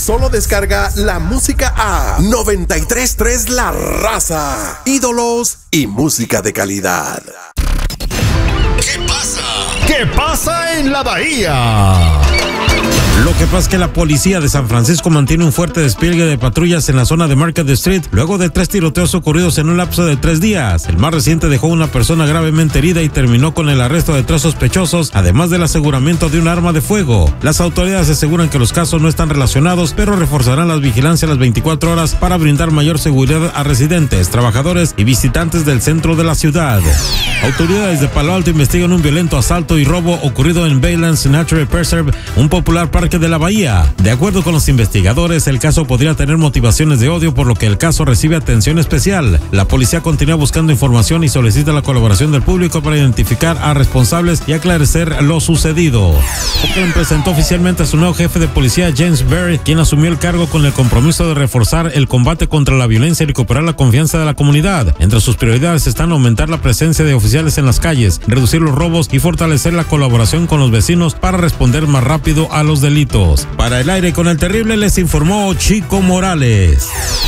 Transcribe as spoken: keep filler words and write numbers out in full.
Solo descarga la música a noventa y tres punto tres La Raza. Ídolos y música de calidad. ¿Qué pasa? ¿Qué pasa en la Bahía? Lo que pasa es que la policía de San Francisco mantiene un fuerte despliegue de patrullas en la zona de Market Street luego de tres tiroteos ocurridos en un lapso de tres días. El más reciente dejó a una persona gravemente herida y terminó con el arresto de tres sospechosos, además del aseguramiento de un arma de fuego. Las autoridades aseguran que los casos no están relacionados, pero reforzarán la vigilancia las veinticuatro horas para brindar mayor seguridad a residentes, trabajadores y visitantes del centro de la ciudad. Autoridades de Palo Alto investigan un violento asalto y robo ocurrido en Baylands Natural Preserve, un popular parque de la bahía. De acuerdo con los investigadores, el caso podría tener motivaciones de odio, por lo que el caso recibe atención especial. La policía continúa buscando información y solicita la colaboración del público para identificar a responsables y aclarecer lo sucedido. Oakland presentó oficialmente a su nuevo jefe de policía, James Berry, quien asumió el cargo con el compromiso de reforzar el combate contra la violencia y recuperar la confianza de la comunidad. Entre sus prioridades están aumentar la presencia de oficiales en las calles, reducir los robos y fortalecer la colaboración con los vecinos para responder más rápido a los delitos. Para el aire con el terrible les informó Chico Morales.